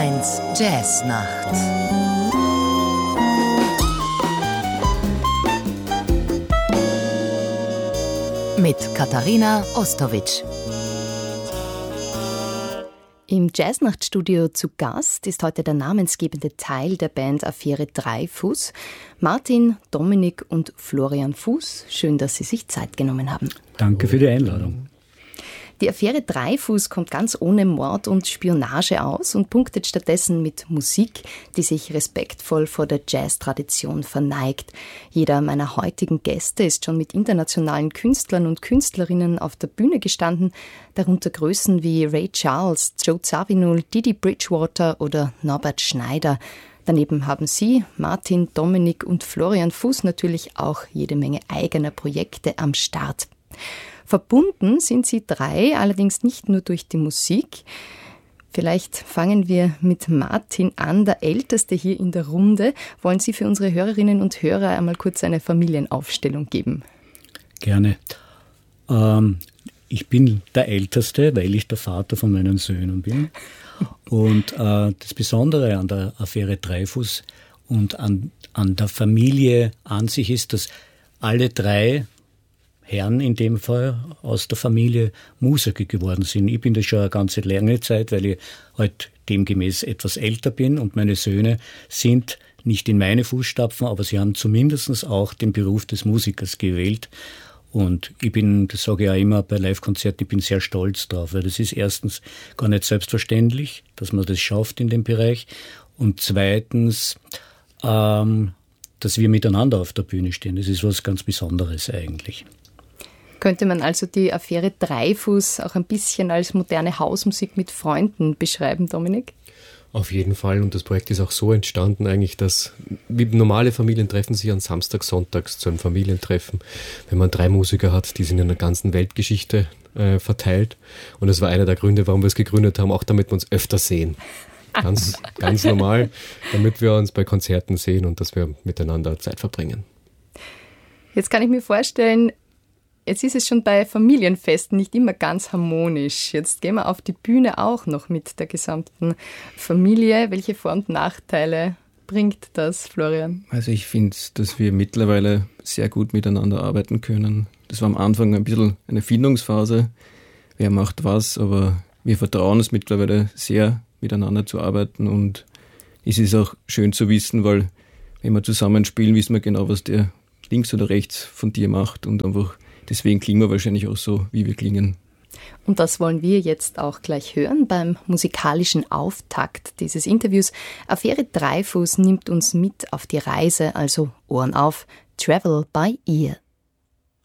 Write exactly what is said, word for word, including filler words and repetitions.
eins Jazznacht. Mit Katharina Ostowitsch. Im Jazznachtstudio zu Gast ist heute der namensgebende Teil der Band Affäre Dreyfus, Martin, Dominik und Florian Fuß. Schön, dass Sie sich Zeit genommen haben. Danke für die Einladung. Die Affäre Dreyfus kommt ganz ohne Mord und Spionage aus und punktet stattdessen mit Musik, die sich respektvoll vor der Jazz-Tradition verneigt. Jeder meiner heutigen Gäste ist schon mit internationalen Künstlern und Künstlerinnen auf der Bühne gestanden, darunter Größen wie Ray Charles, Joe Zawinul, Didi Bridgewater oder Norbert Schneider. Daneben haben Sie, Martin, Dominik und Florian Fuß, natürlich auch jede Menge eigener Projekte am Start. Verbunden sind sie drei, allerdings nicht nur durch die Musik. Vielleicht fangen wir mit Martin an, der Älteste hier in der Runde. Wollen Sie für unsere Hörerinnen und Hörer einmal kurz eine Familienaufstellung geben? Gerne. Ähm, ich bin der Älteste, weil ich der Vater von meinen Söhnen bin. Und äh, das Besondere an der Affäre Dreyfus und an, an der Familie an sich ist, dass alle drei Herren in dem Fall aus der Familie Musiker geworden sind. Ich bin das schon eine ganze lange Zeit, weil ich halt demgemäß etwas älter bin und meine Söhne sind nicht in meine Fußstapfen, aber sie haben zumindest auch den Beruf des Musikers gewählt. Und ich bin, das sage ich auch immer bei Live-Konzerten, ich bin sehr stolz drauf, weil das ist erstens gar nicht selbstverständlich, dass man das schafft in dem Bereich und zweitens, ähm, dass wir miteinander auf der Bühne stehen. Das ist was ganz Besonderes eigentlich. Könnte man also die Affäre Dreyfus auch ein bisschen als moderne Hausmusik mit Freunden beschreiben, Dominik? Auf jeden Fall. Und das Projekt ist auch so entstanden eigentlich, dass wie normale Familien treffen sich an Samstag, Sonntags zu einem Familientreffen. Wenn man drei Musiker hat, die sind in der ganzen Weltgeschichte äh, verteilt. Und das war einer der Gründe, warum wir es gegründet haben, auch damit wir uns öfter sehen. Ganz, ganz normal, damit wir uns bei Konzerten sehen und dass wir miteinander Zeit verbringen. Jetzt kann ich mir vorstellen, jetzt ist es schon bei Familienfesten nicht immer ganz harmonisch. Jetzt gehen wir auf die Bühne auch noch mit der gesamten Familie. Welche Vor- und Nachteile bringt das, Florian? Also ich finde, dass wir mittlerweile sehr gut miteinander arbeiten können. Das war am Anfang ein bisschen eine Findungsphase. Wer macht was, aber wir vertrauen es mittlerweile sehr, miteinander zu arbeiten. Und es ist auch schön zu wissen, weil wenn wir zusammen spielen, wissen wir genau, was der links oder rechts von dir macht und einfach deswegen klingen wir wahrscheinlich auch so, wie wir klingen. Und das wollen wir jetzt auch gleich hören beim musikalischen Auftakt dieses Interviews. Affäre Dreyfus nimmt uns mit auf die Reise, also Ohren auf, Travel by Ear.